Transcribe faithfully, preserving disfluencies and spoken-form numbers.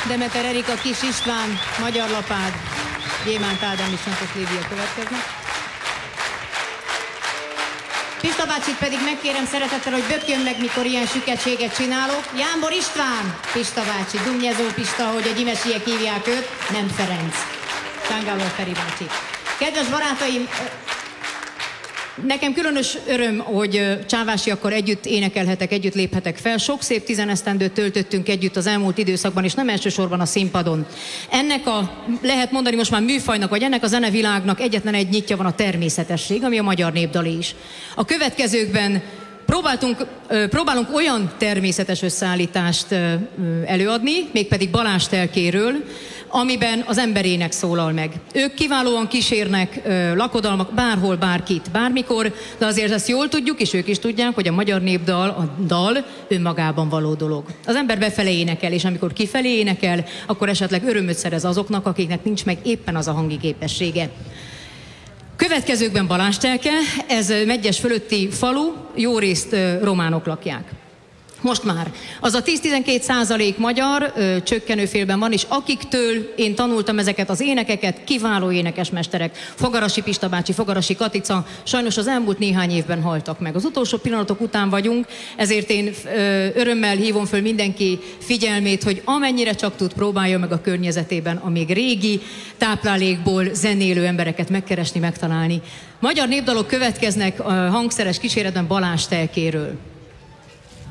Demeter Erika, Kis István, Magyar Lapád, Gyémánt Ádám és Santos Lívia következnek. Pista bácsit pedig megkérem szeretettel, hogy bökjön meg, mikor ilyen süketséget csinálok. Jámbor István, Pista bácsi, Dumnyezó Pista, hogy a gyimesiek hívják őt, nem Ferenc. Tángáló Feri bácsi. Kedves barátaim, nekem különös öröm, hogy csávásiakkal együtt énekelhetek, együtt léphetek fel. Sok szép tizenesztendőt töltöttünk együtt az elmúlt időszakban, és nem elsősorban a színpadon. Ennek a, lehet mondani most már műfajnak, vagy ennek a zenevilágnak egyetlen egy nyitja van, a természetesség, ami a magyar népdal is. A következőkben próbáltunk, próbálunk olyan természetes összeállítást előadni, mégpedig Balázs telkéről, amiben az emberének szólal meg. Ők kiválóan kísérnek ö, lakodalmak, bárhol, bárkit, bármikor, de azért ezt jól tudjuk, és ők is tudják, hogy a magyar népdal, a dal önmagában való dolog. Az ember befele énekel, és amikor kifelé énekel, akkor esetleg örömöt szerez azoknak, akiknek nincs meg éppen az a hangi képessége. Következőkben Balázs telke, ez Medgyes fölötti falu, jó részt ö, románok lakják. Most már. Az a tíz-tizenkét százalék magyar ö, csökkenőfélben van, és akiktől én tanultam ezeket az énekeket, kiváló énekesmesterek. Fogarasi Pista bácsi, Fogarasi Katica, sajnos az elmúlt néhány évben haltak meg. Az utolsó pillanatok után vagyunk, ezért én ö, örömmel hívom föl mindenki figyelmét, hogy amennyire csak tud, próbálja meg a környezetében a még régi táplálékból zenélő embereket megkeresni, megtalálni. Magyar népdalok következnek a hangszeres kíséretben Balázs telkéről.